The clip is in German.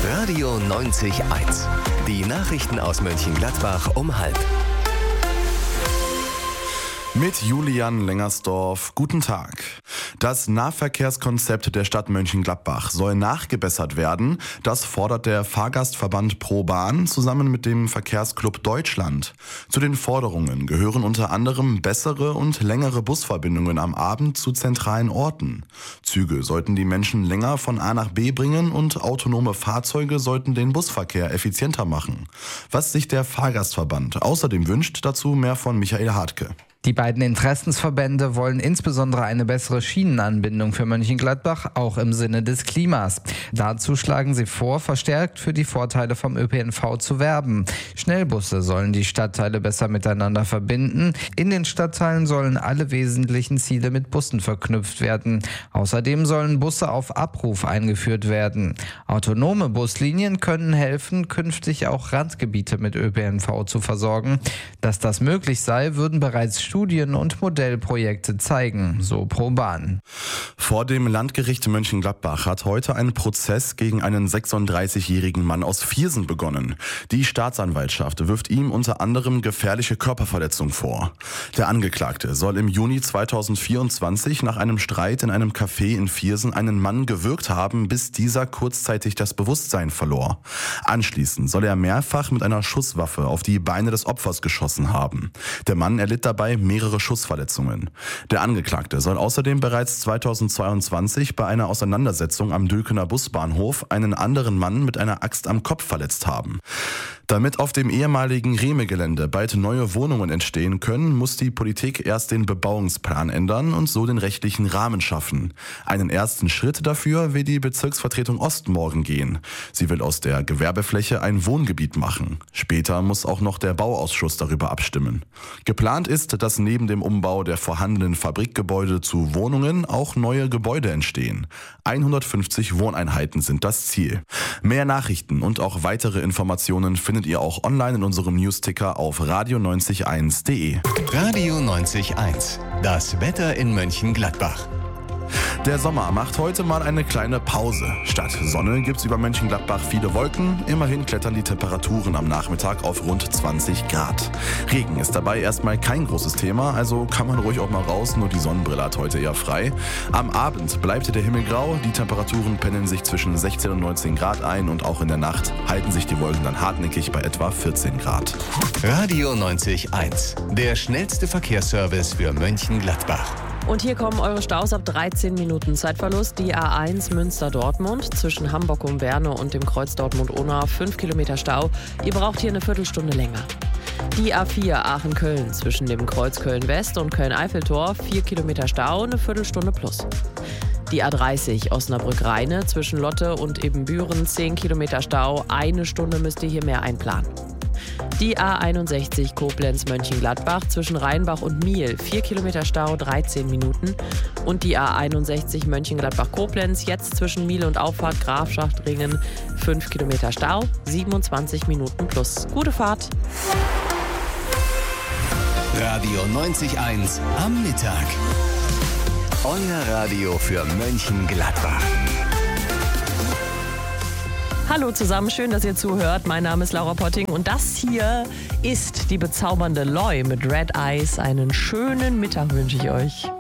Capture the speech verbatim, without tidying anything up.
Radio neunzig Komma eins. Die Nachrichten aus Mönchengladbach um halb. Mit Julian Lengersdorf. Guten Tag. Das Nahverkehrskonzept der Stadt Mönchengladbach soll nachgebessert werden. Das fordert der Fahrgastverband ProBahn zusammen mit dem Verkehrsclub Deutschland. Zu den Forderungen gehören unter anderem bessere und längere Busverbindungen am Abend zu zentralen Orten. Züge sollten die Menschen länger von A nach B bringen und autonome Fahrzeuge sollten den Busverkehr effizienter machen. Was sich der Fahrgastverband außerdem wünscht, dazu mehr von Michael Hartke. Die beiden Interessensverbände wollen insbesondere eine bessere Schienenanbindung für Mönchengladbach, auch im Sinne des Klimas. Dazu schlagen sie vor, verstärkt für die Vorteile vom Ö P N V zu werben. Schnellbusse sollen die Stadtteile besser miteinander verbinden. In den Stadtteilen sollen alle wesentlichen Ziele mit Bussen verknüpft werden. Außerdem sollen Busse auf Abruf eingeführt werden. Autonome Buslinien können helfen, künftig auch Randgebiete mit Ö P N V zu versorgen. Dass das möglich sei, würden bereits Studien und Modellprojekte zeigen, so ProBahn. Vor dem Landgericht Mönchengladbach hat heute ein Prozess gegen einen sechsunddreißigjährigen Mann aus Viersen begonnen. Die Staatsanwaltschaft wirft ihm unter anderem gefährliche Körperverletzung vor. Der Angeklagte soll im Juni zweitausendvierundzwanzig nach einem Streit in einem Café in Viersen einen Mann gewürgt haben, bis dieser kurzzeitig das Bewusstsein verlor. Anschließend soll er mehrfach mit einer Schusswaffe auf die Beine des Opfers geschossen haben. Der Mann erlitt dabei mehrere Schussverletzungen. Der Angeklagte soll außerdem bereits zweitausendzweiundzwanzig bei einer Auseinandersetzung am Dülkener Busbahnhof einen anderen Mann mit einer Axt am Kopf verletzt haben. Damit auf dem ehemaligen Rehme-Gelände bald neue Wohnungen entstehen können, muss die Politik erst den Bebauungsplan ändern und so den rechtlichen Rahmen schaffen. Einen ersten Schritt dafür will die Bezirksvertretung Ost morgen gehen. Sie will aus der Gewerbefläche ein Wohngebiet machen. Später muss auch noch der Bauausschuss darüber abstimmen. Geplant ist, dass neben dem Umbau der vorhandenen Fabrikgebäude zu Wohnungen auch neue Gebäude entstehen. hundertfünfzig Wohneinheiten sind das Ziel. Mehr Nachrichten und auch weitere Informationen findet ihr auch online in unserem Newsticker auf radio neunzig Komma eins punkt de. Radio neunzig Komma eins. Das Wetter in Mönchengladbach. Der Sommer macht heute mal eine kleine Pause. Statt Sonne gibt's über Mönchengladbach viele Wolken. Immerhin klettern die Temperaturen am Nachmittag auf rund zwanzig Grad. Regen ist dabei erstmal kein großes Thema, also kann man ruhig auch mal raus, nur die Sonnenbrille hat heute eher frei. Am Abend bleibt der Himmel grau, die Temperaturen pendeln sich zwischen sechzehn und neunzehn Grad ein und auch in der Nacht halten sich die Wolken dann hartnäckig bei etwa vierzehn Grad. Radio neunzig Komma eins. Der schnellste Verkehrsservice für Mönchengladbach. Und hier kommen eure Staus ab dreizehn Minuten Zeitverlust. Die A eins Münster-Dortmund zwischen Hamburg und Werne und dem Kreuz Dortmund-Unna fünf Kilometer Stau. Ihr braucht hier eine Viertelstunde länger. Die A vier Aachen-Köln zwischen dem Kreuz Köln-West und Köln-Eiffeltor vier Kilometer Stau, eine Viertelstunde plus. Die A dreißig Osnabrück-Rheine zwischen Lotte und Ebenbüren zehn Kilometer Stau, eine Stunde müsst ihr hier mehr einplanen. Die A einundsechzig Koblenz-Mönchengladbach zwischen Rheinbach und Miel, vier Kilometer Stau, dreizehn Minuten. Und die A einundsechzig Mönchengladbach-Koblenz jetzt zwischen Miel und Auffahrt Grafschaftringen, fünf Kilometer Stau, siebenundzwanzig Minuten plus. Gute Fahrt! Radio neunzig Komma eins am Mittag. Euer Radio für Mönchengladbach. Hallo zusammen, schön, dass ihr zuhört. Mein Name ist Laura Potting und das hier ist die bezaubernde Loi mit Red Eyes. Einen schönen Mittag wünsche ich euch.